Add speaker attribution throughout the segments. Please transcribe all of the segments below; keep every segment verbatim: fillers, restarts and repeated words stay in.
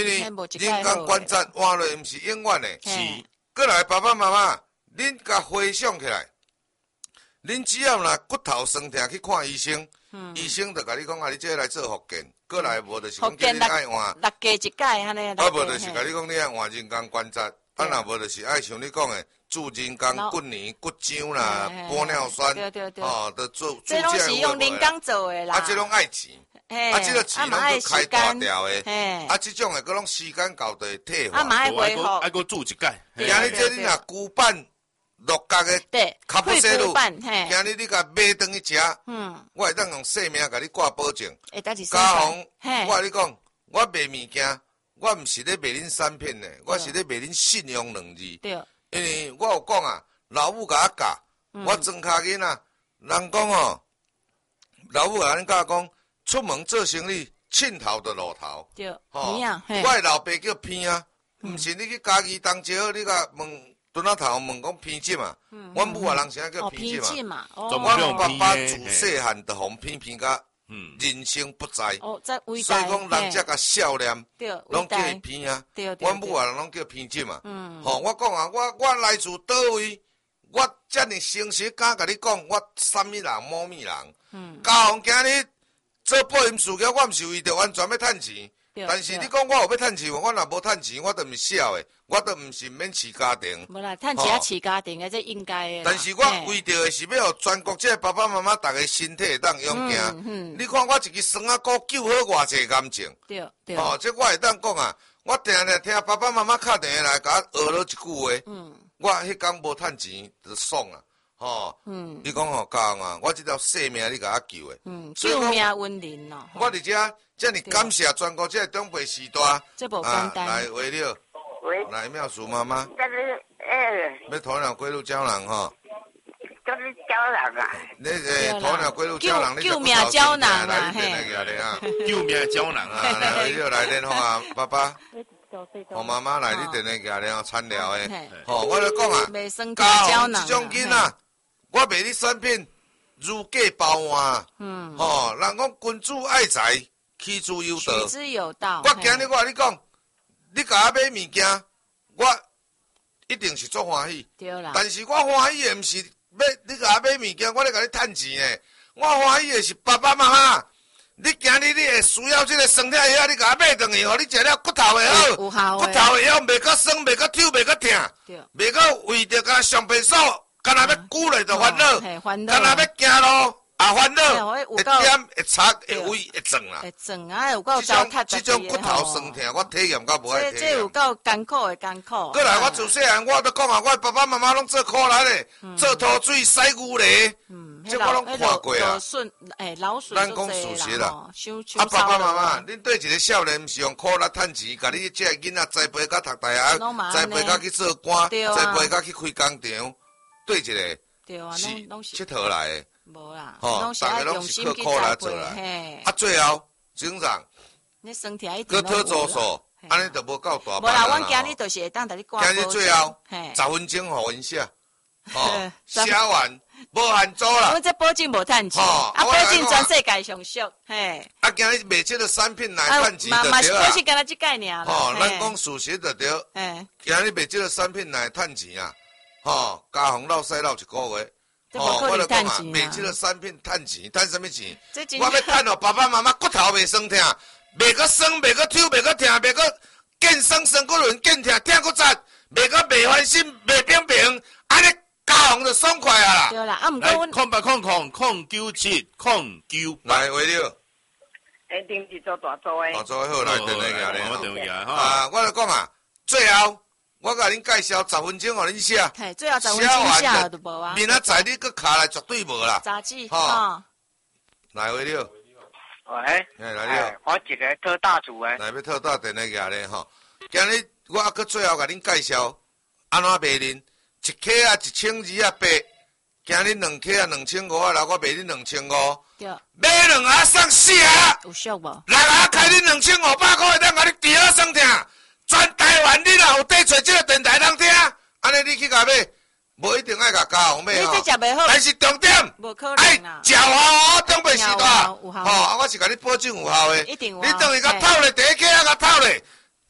Speaker 1: 为人工关节换落毋是永远的。是。过来，爸爸妈妈，恁甲回想起来，恁只要若骨头酸痛去看医生，嗯、医生就甲你讲啊，你这来做复健。过来无就是讲叫你爱换，
Speaker 2: 六加一届安尼。
Speaker 1: 啊，无就是甲你讲你爱换人工关节，啊，若无就是爱像你讲的注人工骨泥、骨浆啦、玻尿酸，
Speaker 2: 对对对，
Speaker 1: 哦，都做。
Speaker 2: 这拢是用人工做的啦。
Speaker 1: 啊，这拢爱钱。啊，这个钱拢去开大条的，啊，这种的佮拢时间到就会退化。
Speaker 2: 啊，嘛爱恢复，
Speaker 3: 爱佮住一届。
Speaker 1: 今日这你若骨板落角的，卡不西路，今日你甲买顿去食，嗯，我会当用性命甲你挂保证。嘉宏，我甲你讲，我卖物件，我毋是咧卖恁产品的，我是咧卖恁信用两字。对，因为我有讲啊，老母甲我教，我庄脚囡仔，人讲哦，老母甲恁教讲。出门做生意，凊头就路头。对，吼，我的老爸叫偏啊，毋是你去家己当招，你甲问蹲仔头问讲偏见嘛？阮母啊，人啥叫偏见嘛？我爸爸自细汉就互偏偏甲，人生不在。哦，在所以讲人家甲笑脸，拢叫伊偏啊。阮母啊，拢叫偏见嘛。吼，我讲啊，我我来自倒位，我遮尔诚实敢甲你讲，我啥物人某物人。嘉宏今日。做保险事业，我毋是为着完全要趁钱，但是你讲我有要趁钱，我若无趁钱，我都毋是痟的，我都毋是免饲家庭。
Speaker 2: 无啦，趁钱啊饲家庭的，这应该的。
Speaker 1: 但是我为着的是要互全国这爸爸妈妈大家身体会当勇行。你看我一支酸啊膏救好偌济癌症。对对。哦，这我会当讲啊，我定定听爸爸妈妈打电话来，甲我学了一句话。嗯。我迄天无趁钱就爽啊。吼，嗯，你讲吼，嘉宏啊，我这条性命你甲我救的，嗯，
Speaker 2: 救命恩人咯。
Speaker 1: 我伫遮，遮尔感谢全国这长辈时代，
Speaker 2: 这无简单。
Speaker 1: 来为了，
Speaker 4: 喂，
Speaker 1: 来妙叔妈妈，
Speaker 4: 这是诶，
Speaker 1: 要鸵鸟龟鹿胶囊吼，
Speaker 4: 这是胶囊啊。
Speaker 1: 你诶，鸵鸟龟鹿胶囊，你
Speaker 2: 救命胶囊啊，嘿，
Speaker 3: 救命胶囊啊，
Speaker 1: 来为了来电话啊，爸爸。我妈妈来，你电话给然后参聊诶，吼，我来讲啊，嘉宏这种囡仔。我卖你产品如价包换，嗯，吼，人讲君子爱财，取之有道。
Speaker 2: 取之有道。
Speaker 1: 我今日我甲你讲，你甲我买物件，我一定是足欢喜。对啦。但是我欢喜的毋是要你甲我买物件，我咧甲你趁钱诶。我欢喜的是爸爸妈妈，你今日你会需要这个酸痛药，你甲我买顿去，互你食了骨头会好。有效诶。骨头会晓袂较酸，袂较抽，袂较痛。对。袂较为着甲上白素。干那要久咧就烦恼，干那要行路也烦恼，会点会擦会胃会胀啦。
Speaker 2: 会胀啊，有够糟蹋
Speaker 1: 这种骨头酸痛，我体验到无爱体验。
Speaker 2: 这这有够艰苦的艰苦。
Speaker 1: 过来，我自细汉我都讲啊，我爸爸妈妈拢做苦力咧，做土水洗牛犁，这我拢看过啊。
Speaker 2: 哎，老鼠
Speaker 1: 咱讲事实啦。啊，爸爸妈妈，恁对一个少年，毋是用苦力趁钱，甲你这囡仔栽培甲读大学，栽培甲去做官，栽培甲去开工厂。对一个，对啊，是佚佗来的，无啦，吼，大家拢是靠苦来做来，啊，最后警长，
Speaker 2: 你身体一定
Speaker 1: 搁讨做数，安尼就无够大。
Speaker 2: 无啦，阮今日就是会当甲你挂保证。
Speaker 1: 今日最后，十分钟互因写，吼，写完无限做啦。
Speaker 2: 阮这保证无趁钱，啊，保证全世界上俗，嘿。
Speaker 1: 啊，今日卖这个产品来趁钱就对啦。
Speaker 2: 嘛是保证干那这概念啦。
Speaker 1: 吼，咱讲事实就对。嘿，今日卖这个产品来趁钱啊。吼，嘉宏老师老一个月，吼，我就讲啊，卖这个产品趁钱，趁什么钱？我要趁哦，爸爸妈妈骨头袂酸痛，袂个酸，袂个抽，袂个痛，袂个见酸酸骨轮，见痛痛骨扎，袂个袂烦心，袂冰冰，安尼嘉宏就爽快啊啦。
Speaker 2: 对啦，啊，毋过阮
Speaker 3: 空八空空空九七空九
Speaker 1: 来为了。
Speaker 4: 诶，顶是做大做诶。
Speaker 1: 大做好来，电话下咧。
Speaker 3: 我电话下
Speaker 1: 啊，我就讲啊，最后。我甲恁介绍十分钟，互恁写。
Speaker 2: 嘿，最后十分钟写就无啊。
Speaker 1: 明仔载你搁卡来绝对无啦。
Speaker 2: 杂志，吼。
Speaker 1: 来回了。
Speaker 4: 喂。
Speaker 1: 哎，来了。
Speaker 4: 我一个特大组诶。
Speaker 1: 来要特大电话下咧吼。今日我搁最后甲恁介绍，安怎卖恁一克啊一千二啊八，今日两克啊两千五啊，来我卖恁两千五。对。买两盒送四盒。
Speaker 2: 有俗无？
Speaker 1: 六盒开恁两千五百块，当甲你除好算听。全台湾你若有缀找这个电台人听，安尼你去甲买，无一定爱甲嘉宏买吼。
Speaker 2: 你这食袂好，
Speaker 1: 但是重点，爱食好哦，长辈时代，吼，啊，我是甲你保证有效的。一定有。你等于甲透咧第一克啊，甲透咧，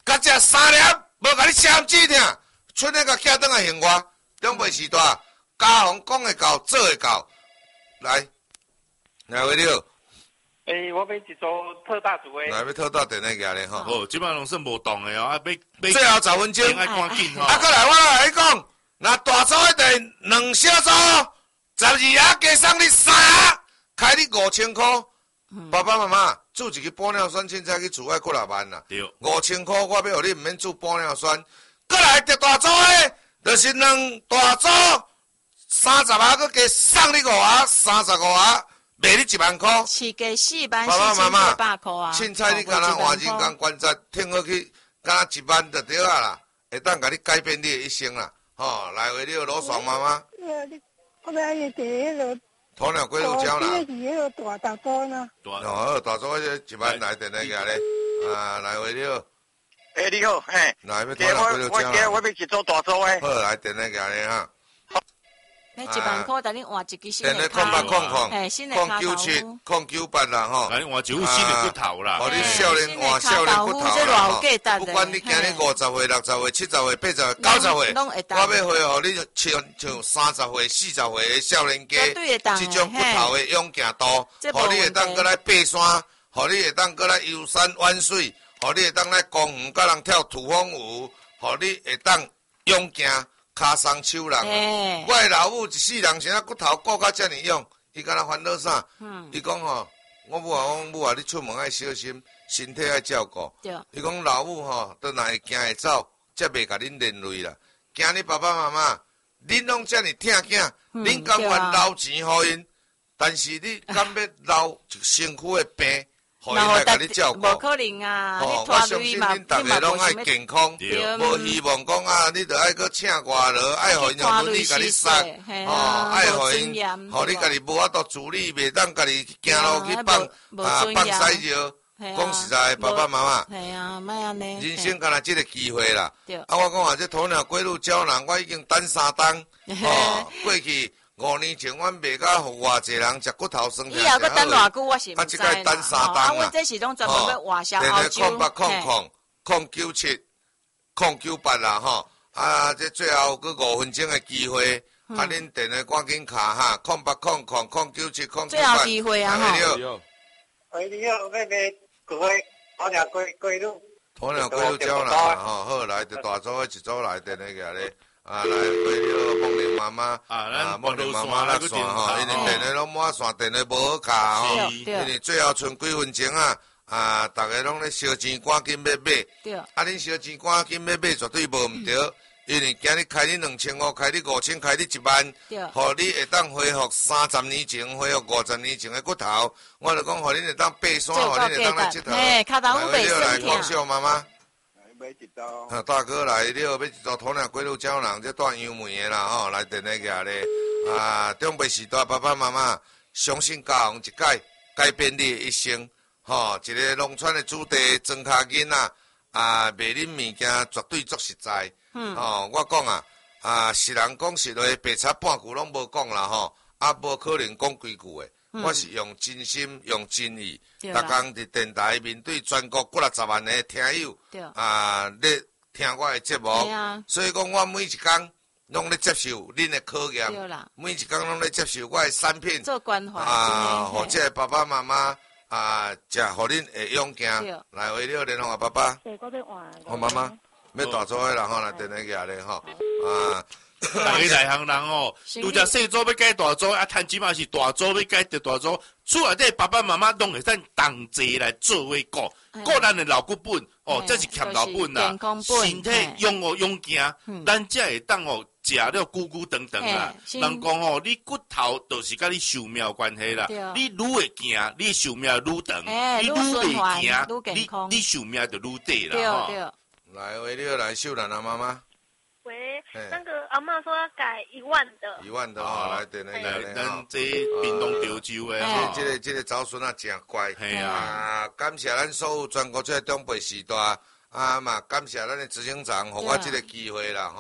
Speaker 1: 甲食三粒，无甲你写止疼，剩个甲徛转来还我，中北时代，家宏讲会到，做会到，来，来位了。
Speaker 4: 诶，我要一组特大组诶。
Speaker 1: 来要特大电话举咧吼。
Speaker 3: 哦，即摆拢算无动诶哦，啊，要
Speaker 1: 最后十分钟，
Speaker 3: 爱赶紧吼。
Speaker 1: 啊，过来我来你讲，那大组一定两小组，十二下加送你三下，开你五千块。爸爸妈妈煮一个玻尿酸，凊彩去厝外过六万啦。
Speaker 3: 对，
Speaker 1: 五千块我要互你，毋免煮玻尿酸。过来特大组诶，就是两大组，三十下佮加送你五下，三十五下。卖你一万块，
Speaker 2: 是给四万四千八百块啊！
Speaker 1: 凊彩你敢若换人工观察，听好去，敢若一万就对啊啦，会当甲你改变你的一生啦。吼，来为了罗爽妈妈。
Speaker 5: 我要去第迄个。
Speaker 1: 鸵鸟龟鹿胶囊。
Speaker 5: 是迄个大大组呢。
Speaker 1: 哦，大组迄一万来电来个咧，啊，来为了。
Speaker 4: 诶，你好，嘿。
Speaker 1: 来要鸵鸟龟鹿胶囊。
Speaker 4: 我我我要一组大组诶。
Speaker 1: 好，来电来个咧哈。
Speaker 2: 那一万块，等你换一支新
Speaker 1: 的卡头，
Speaker 2: 嘿，新的卡头。
Speaker 1: 空九七、空九八啦吼。
Speaker 3: 等你换一副新的骨头啦。
Speaker 1: 哦，你少年换少年骨头啦吼。不管你今年五十岁、六十岁、七十岁、八十岁、九十岁，我要回互你像像三十岁、四十岁的少年家，这种骨头的勇健度，互你会当过来爬山，互你会当过来游山玩水，互你会当来公园甲人跳土风舞，互你会当勇健。骹松手人，欸、我的老母一世人生啊骨头顾到遮尔勇，伊敢若烦恼啥？伊讲吼，我母啊讲母啊，你出门爱小心，身体爱照顾。伊讲老母吼，都若会行会走，则袂甲恁连累啦。惊你爸爸妈妈，恁拢遮尔疼囝，恁甘愿留钱互因，但是你敢要留身躯的病？互伊来甲你照顾，
Speaker 2: 无可能啊！
Speaker 1: 哦，我相信恁大家拢爱健康，无希望讲啊，你着爱搁请外劳，爱互因用轮椅甲你塞，哦，爱互因，互你家己无法度自理，袂当家己行路去放啊放屎尿。讲实在，爸爸妈妈，
Speaker 2: 系啊，莫安尼。
Speaker 1: 人生敢若即个机会啦。啊，我讲话这鸵鸟龟鹿胶囊，我已经等三档，哦，过去。五年前，阮卖甲互偌济人食骨头酸。
Speaker 2: 以后搁等偌久，我是毋知啦。
Speaker 1: 啊，即个等三档啦。
Speaker 2: 啊，我这是拢专门要外销澳洲。
Speaker 1: 空八空空空九七空九八啦吼。啊，这最后搁五分钟的机会，啊，恁电话赶紧卡哈，空八空空空九七空九八。
Speaker 2: 最后机会啊吼。
Speaker 5: 喂，你好，我要卖龟鸵鸟龟龟鹿。
Speaker 1: 鸵鸟龟鹿胶囊啦吼，好来，就大组一组来电话个咧。啊，来为了梦玲妈妈，啊，梦玲妈妈那线吼，因为电话拢满线，电话无好卡吼，因为最后剩几分钟啊，啊，大家拢咧烧钱赶紧要买，啊，恁烧钱赶紧要买绝对无毋对，因为今日开你两千五，开你五千，开你一万，互你会当恢复三十年前、恢复五十年前的骨头，我就讲互恁会当爬山，互恁会当来佚佗，
Speaker 2: 嘿，卡头
Speaker 1: 来为了来讲笑妈妈。
Speaker 5: 买一包。
Speaker 1: 啊，大哥来了，要一组鸵鸟龟鹿胶囊，这带杨梅的啦吼，来电话个咧。啊，中北时代爸爸妈妈相信家宏一改，改变你的一生。吼，一个农村的子弟，庄卡囡仔啊，卖恁物件绝对足实在。嗯。哦，我讲啊，啊，是人讲实话，白差半句拢无讲啦吼，啊，无可能讲几句的。嗯、我是用真心、用真意，逐工伫电台面对全国几六十万的听友，啊，咧听我的节目，啊、所以讲我每一工拢咧接受恁的考验，每一工拢咧接受我的产品，
Speaker 2: 做关怀
Speaker 1: 啊，或者爸爸妈妈啊，食互恁会勇健，来为了联络爸爸，我妈妈要大做的人吼，来电话个咧吼，啊。
Speaker 3: 逐个内行人哦，拄则细组要改大组，啊，趁钱嘛是大组要改着大组，厝内底爸爸妈妈拢会使同齐来做伙顾，顾咱的老骨本哦，这是欠老本啦，身体勇哦勇健，咱才会当哦食了久久长长啦。人讲哦，你骨头就是甲你寿命有关系啦，你愈会行，你寿命愈长，你愈袂行，你你寿命就愈短啦吼。
Speaker 1: 来，为了来秀兰啊妈妈。
Speaker 6: 喂，那个阿嬷说要改一万的，
Speaker 1: 一万的哦，来电那个，
Speaker 3: 咱这屏东潮州的
Speaker 1: 吼，这个这个早孙啊真乖，系啊，感谢咱所有全国这中北时代，啊嘛感谢咱的执行长，互我这个机会啦吼。其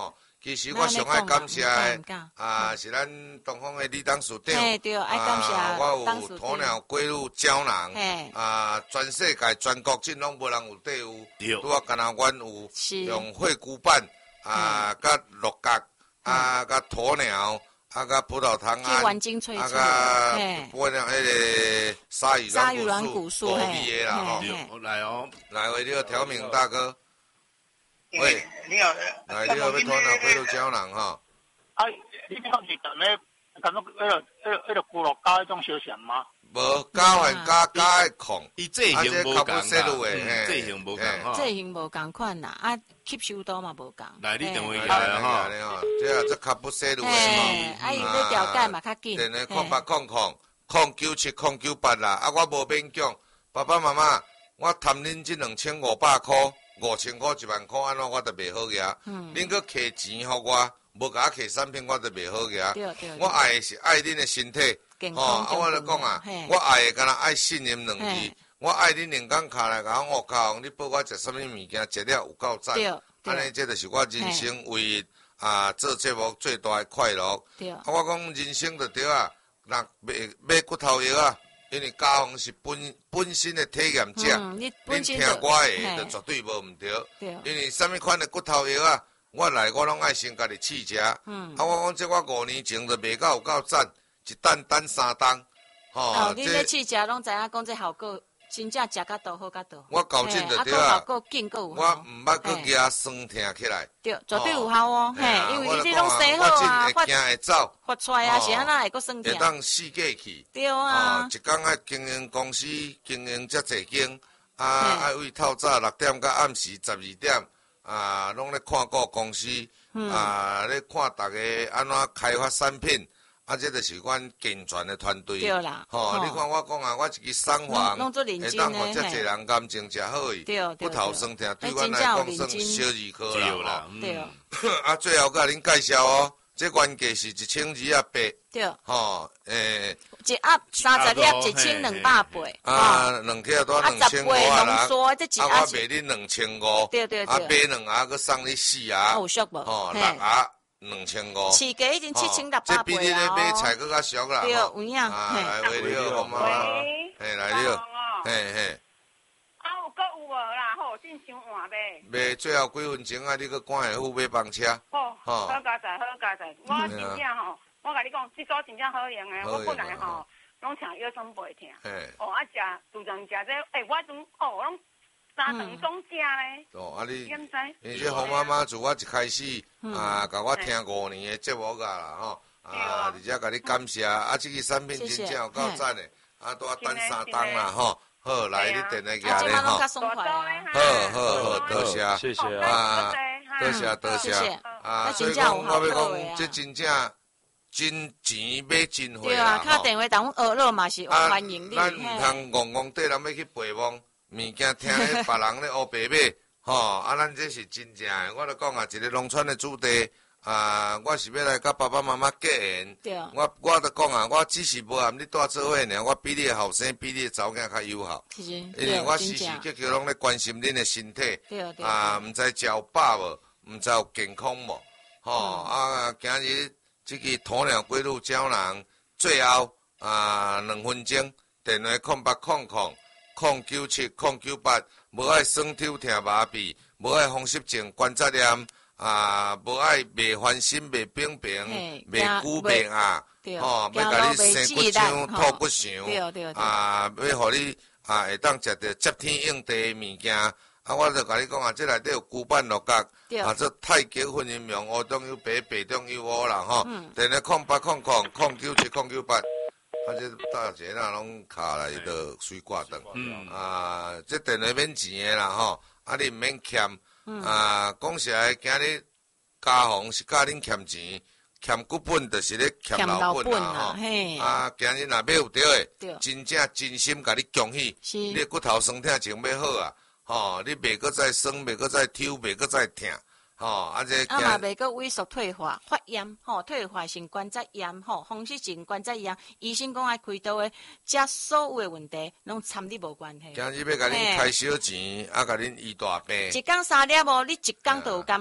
Speaker 1: 其实我上爱感谢的啊，是咱东方的李董事长，
Speaker 2: 对，爱感谢
Speaker 1: 啊，我有鸵鸟龟乳胶囊，啊，全世界全国真拢无人有底有，拄啊，干那阮有用惠菇板啊，甲鹿角啊，甲鸵鸟啊，甲葡萄糖胺，啊，甲我那迄个鲨鱼
Speaker 2: 鲨鱼软骨素，
Speaker 1: 无味的啦吼，
Speaker 3: 来哦，
Speaker 1: 来为了条明大哥。
Speaker 5: 喂，你好，
Speaker 1: 来，你好，要鸵鸟龟乳胶囊哈。
Speaker 5: 啊，你好是等咧，咁样迄个、迄个、迄个咕噜加迄种小咸吗？
Speaker 1: 无加还加加的控，
Speaker 3: 伊这型无共啦，这型无共
Speaker 2: 哈，这型无共款啦，啊，吸收度嘛无共。
Speaker 3: 来，你电话来哈，
Speaker 1: 这啊，这卡布西鲁的
Speaker 2: 嘛，啊，伊咧调解嘛较紧。
Speaker 1: 电话空八空空空九七空九八啦，啊，我无勉强，爸爸妈妈，我贪恁这两千五百块。五千块、一万块，安怎我都袂好个。嗯，恁搁摕钱互我，无甲我摕产品，我都袂好个。
Speaker 2: 对对。
Speaker 1: 我爱的是爱恁的身体，
Speaker 2: 吼，啊，
Speaker 1: 我就讲啊，我爱的敢若爱信任两字。我爱恁两工卡来甲我教，你报我食啥物物件，食了有够赞。
Speaker 2: 对。
Speaker 1: 安尼，这就是我人生唯一啊做节目最大的快乐。
Speaker 2: 对。
Speaker 1: 啊，我讲人生就对啊，若买买骨头药啊。因为家芳是本本身的体验者，恁听我的就绝对无毋对。因为啥物款的骨头药啊，我来我拢爱先家己试食。啊，我讲这我五年前就卖到有够赞，一担担三担。
Speaker 2: 吼，你咧试食拢知影讲这效果。真正食甲多好甲多，
Speaker 1: 我搞真就对啊！
Speaker 2: 我毋
Speaker 1: 捌搁举酸疼起来，
Speaker 2: 对，绝对有效哦。嘿，因为你拢洗好啊，
Speaker 1: 发会走，
Speaker 2: 发出来啊，是安那会搁酸疼？
Speaker 1: 会当四界去。
Speaker 2: 对啊，
Speaker 1: 一工爱经营公司，经营遮济间，啊，爱为透早六点到暗时十二点，啊，拢咧看顾公司，啊，咧看大家安怎开发产品。啊，这就是阮健全的团队。
Speaker 2: 对啦，
Speaker 1: 吼，你看我讲啊，我一个sản房，会当互遮济人感情诚好伊，骨头酸疼，对阮来讲算小儿科啦。
Speaker 2: 对。
Speaker 1: 啊，最后甲恁介绍哦，这原价是一千二啊八。
Speaker 2: 对。
Speaker 1: 吼，诶。
Speaker 2: 一盒三十粒，一千两百八。
Speaker 1: 啊，两克多两千五啊啦。啊，我卖恁两千五。
Speaker 2: 对对对。
Speaker 1: 啊，买两盒，佮送你四盒。
Speaker 2: 有俗无？
Speaker 1: 吼，六盒。两千五，
Speaker 2: 市价已经七千六百八啊！
Speaker 1: 这比你咧买菜更较俗啦。
Speaker 2: 对，有影。
Speaker 1: 啊，来喂，你好，妈妈。嘿，来你好。嘿嘿。
Speaker 6: 啊，有搁有无啦？吼，真伤晚呗。
Speaker 1: 卖最后几分钟啊，你搁赶下付买房车。
Speaker 6: 好，好加载，好加载。我真正吼，我甲你讲，这组真正好用诶。我本来吼，拢请腰酸背痛。嘿。哦，啊食，自从食这，诶，我从哦，拢。三顿总食咧，
Speaker 1: 哦，啊你，而且洪妈妈自我一开始啊，甲我听五年的节目噶啦，吼，啊，而且甲你感谢，啊，这个产品真正有够赞的，啊，多等三档啦，吼，好，来你电来夹咧，吼，好好好，多谢，
Speaker 3: 谢谢
Speaker 1: 啊，多谢多谢，啊，所以讲我要讲，这真正真钱买真货啦，
Speaker 2: 对啊，打电话打我乐嘛是欢迎你，
Speaker 1: 咱唔通戆戆缀人要去陪望。物件听咧，别人咧黑白买，吼，啊，咱这是真正诶。我咧讲啊，一个农村诶主题，啊，我是要来甲爸爸妈妈结缘。
Speaker 2: 对。
Speaker 1: 我我咧讲啊，我只是无含你带做伙尔，我比你诶后生，比你诶查某囝较友好。
Speaker 2: 是。因
Speaker 1: 为我时时刻刻拢咧关心恁诶身体。
Speaker 2: 对对。
Speaker 1: 啊，毋知食有饱无，毋知有健康无，吼，啊，今日即个鸵鸟龟乳胶囊，最后啊两分钟，电话空八空空。零九七零九八，无爱酸痛疼麻痹，无爱风湿症关节炎，啊，无爱袂翻身、袂扁平、袂久袂硬，吼，要甲你生骨肠、吐骨肠，啊，要互你啊会当食着接天应地诶物件，啊，我就甲你讲啊，这内底有骨板六角，啊，这太极分阴阳，乌中有白，白中有乌啦，吼，电话零八零零零九七零九八。啊，这大姐那拢卡来就水挂灯，嗯啊，这电话免钱的啦吼，啊你毋免欠，啊讲实在，今日家访是教恁欠钱，欠骨本就是咧欠老本啦吼，啊今日若买有着的，真正真心甲你恭喜，你骨头酸痛前要好啊，吼，你袂搁再酸，袂搁再抽，袂搁再痛。吼，啊这
Speaker 2: 啊嘛袂个萎缩退化、发炎，吼，退化性关节炎，吼，风湿性关节炎，医生讲爱开刀的，这所有的问题，拢参你无关系。
Speaker 1: 今日要甲恁开小钱，啊，甲恁医大病。
Speaker 2: 一工三粒无，你一工都有感觉，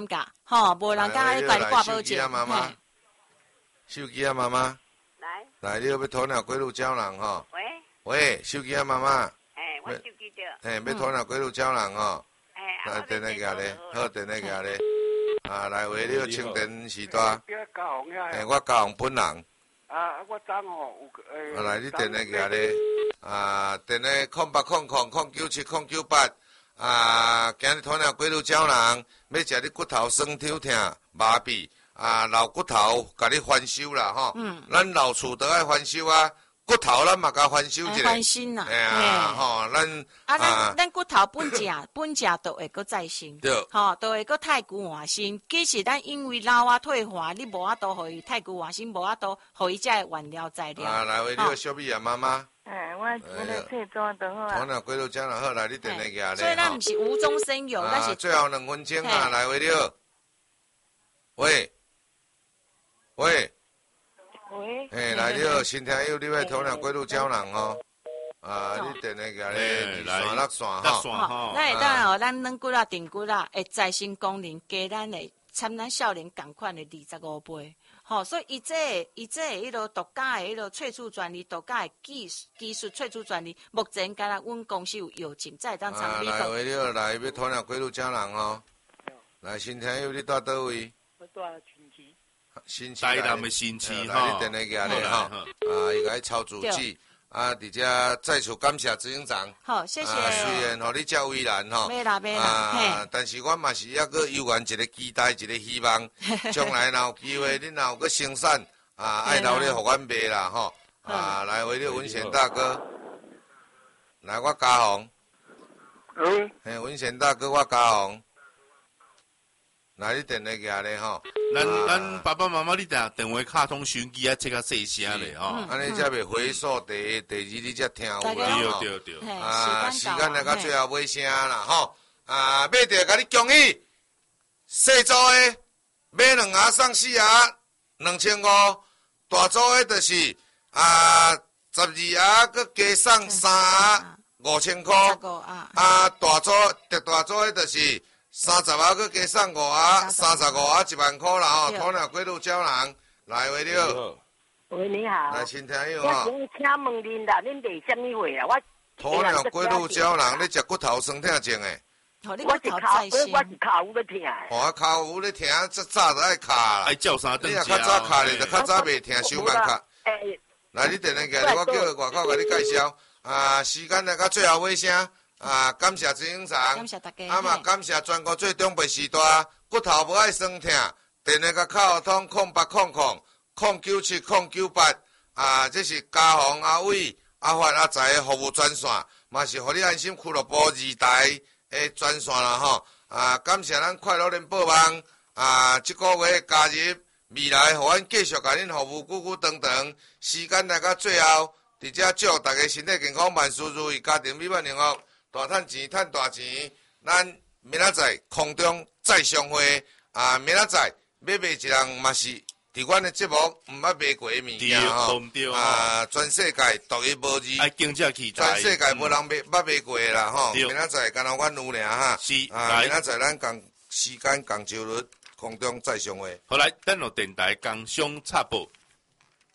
Speaker 2: 吼，无人敢来甲你挂保证。
Speaker 1: 手机啊，妈妈。
Speaker 7: 来。
Speaker 1: 来，你要要鸵鸟龟鹿胶囊吼。
Speaker 7: 喂。
Speaker 1: 喂，手机啊，妈妈。
Speaker 7: 哎，我手机着。
Speaker 1: 哎，要鸵鸟龟鹿胶囊吼。
Speaker 7: 哎，
Speaker 1: 来，电话给你，好，电话给你。啊，来为你清电时代。哎，我嘉宏本人。
Speaker 8: 啊，我昨吼有
Speaker 1: 诶。来，你电话给你。啊，电话空八空空空九七空九八。啊，今日鸵鸟龟鹿胶囊，要食你骨头酸痛痛麻痹。啊，老骨头，甲你翻修啦，吼！嗯，咱老厝都爱翻修啊，骨头咱嘛甲翻修一下。
Speaker 2: 翻新啦，
Speaker 1: 哎呀，吼，咱
Speaker 2: 啊，咱咱骨头本正本正都会阁再生，
Speaker 1: 对，
Speaker 2: 吼，都会阁太骨换新。其实咱因为老啊退化，你无法度互伊太骨换新，无法度互伊才会原料材料。
Speaker 1: 啊，来为你个小米啊，妈妈。
Speaker 7: 哎，我我来退做等好啊。
Speaker 1: 鸵鸟龟鹿胶囊好，来你电话给阿
Speaker 2: 所以咱毋是无中生有，咱是
Speaker 1: 最后两分钟啊，来为你。喂。喂，
Speaker 7: 喂，
Speaker 1: 哎，来了，新听友，你要鸵鸟龟鹿胶囊哦，啊，你电话给你，二线六线
Speaker 2: 哈，咱会当哦，咱软骨啦、顶骨啦，会再生功能，加咱的参咱少年同款的二十五倍，吼，所以伊这伊这迄落独家的迄落萃取专利，独家的技术技术萃取专利，目前敢若阮公司有药证，才会当参与。
Speaker 1: 来，为了来要鸵鸟龟鹿胶囊哦，来，新听友，你住倒位？
Speaker 5: 我住新区。
Speaker 1: 新市
Speaker 3: 台南的新市
Speaker 1: 哈，来你电话给你哈，啊，伊甲你抄主机，啊，伫遮再次感谢执行长。
Speaker 2: 好，谢谢。
Speaker 1: 虽然吼你遮为难吼，
Speaker 2: 没啦没啦，
Speaker 1: 啊，但是我嘛是抑个有缘一个期待，一个希望，将来若有机会，恁若有个生产，啊，爱留咧互阮卖啦吼，啊，来为了文贤大哥，来我嘉宏，
Speaker 8: 嗯，
Speaker 1: 嘿，文贤大哥我嘉宏。来，你电话给你吼，
Speaker 3: 咱咱爸爸妈妈，你电电话卡通手机啊，切较细声咧吼，
Speaker 1: 安尼才袂回溯第第二你才听有啦
Speaker 3: 对对对，
Speaker 1: 啊，时间来到最后尾声啦吼，啊，买着甲你恭喜，细组的买两盒送四盒，两千五，大组的就是啊十二盒，佮加送三盒，五千块，啊大组特大组的就是。三十盒佮加送五盒，三十五盒一万块啦吼！鸵鸟龟鹿胶囊来为了。
Speaker 7: 喂，你好。
Speaker 1: 来，先听友吼。
Speaker 7: 我想请问恁啦，恁卖什么货啊？我。
Speaker 1: 鸵鸟龟鹿胶囊，你食骨头酸痛症诶？
Speaker 7: 我是脚，我是脚有咧痛。
Speaker 1: 哦，脚有咧痛，早早就爱卡啦。
Speaker 3: 爱叫啥顿食？
Speaker 1: 你若较早卡咧，就较早袂痛，伤慢卡。来，你电话过来，我叫外口甲你介绍。啊，时间来到最后尾声。啊！感谢执行长，
Speaker 2: 感谢大家，
Speaker 1: 啊嘛感谢全国最中辈时代，骨头无爱酸痛，电话甲卡通空八空空空九七空九八，啊，这是嘉宏阿伟阿发阿财的服务专线，嘛是互你安心俱乐部二台的专线啦吼。啊，感谢咱快乐联播网，啊，这个月加入未来，互阮继续甲恁服务，久久长长。时间来到最后，伫遮祝大家身体健康，万事如意，家庭美满幸福。大赚钱，赚大钱，咱明仔载空中再相会。啊，明仔载要卖一样嘛是，伫阮的节目毋捌卖过的物件吼。啊，全世界独一无二。
Speaker 3: 爱竞争期待。
Speaker 1: 全世界无人卖捌卖过啦吼。明仔载干那阮有尔哈。
Speaker 3: 是。
Speaker 1: 啊，明仔载咱共时间共周日空中再相会。
Speaker 3: 好来，等落电台工商插播。